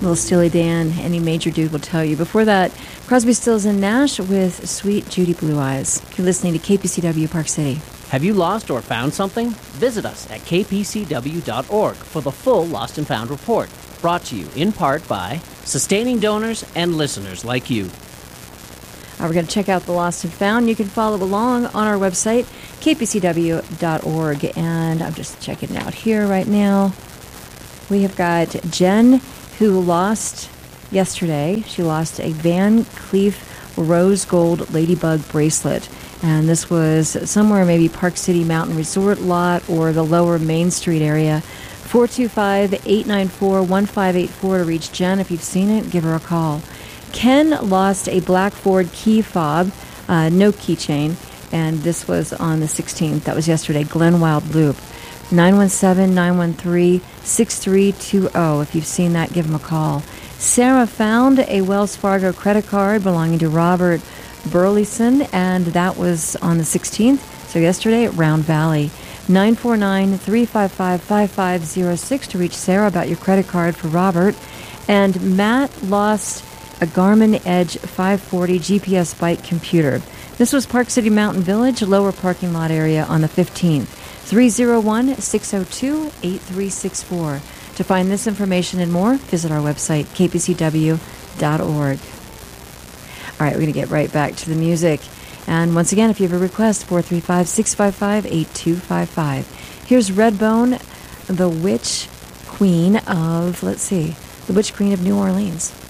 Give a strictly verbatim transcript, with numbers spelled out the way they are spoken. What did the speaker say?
Little Steely Dan, any major dude will tell you. Before that, Crosby, Stills, and Nash with Sweet Judy Blue Eyes. You're listening to K P C W Park City. Have you lost or found something? Visit us at k p c w dot org for the full Lost and Found report. Brought to you in part by sustaining donors and listeners like you. Uh, we're going to check out the Lost and Found. You can follow along on our website, k p c w dot org. And I'm just checking it out here right now. We have got Jen, who lost yesterday. She lost a Van Cleef rose gold ladybug bracelet. And this was somewhere maybe Park City Mountain Resort lot or the lower Main Street area. four two five, eight nine four, one five eight four to reach Jen. If you've seen it, give her a call. Ken lost a black Ford key fob, uh, no keychain, and this was on the sixteenth. That was yesterday. Glen Wild Loop. nine one seven, nine one three, six three two zero. If you've seen that, give him a call. Sarah found a Wells Fargo credit card belonging to Robert Burleson, and that was on the sixteenth, so yesterday at Round Valley. nine four nine, three five five, five five zero six to reach Sarah about your credit card for Robert. And Matt lost a Garmin Edge five forty G P S bike computer. This was Park City Mountain Village, lower parking lot area on the fifteenth. three oh one, six oh two, eight three six four. To find this information and more, visit our website, k p c w dot org. All right, we're going to get right back to the music. And once again, if you have a request, four three five, six five five, eight two five five. Here's Redbone, the Witch Queen of, let's see, the Witch Queen of New Orleans.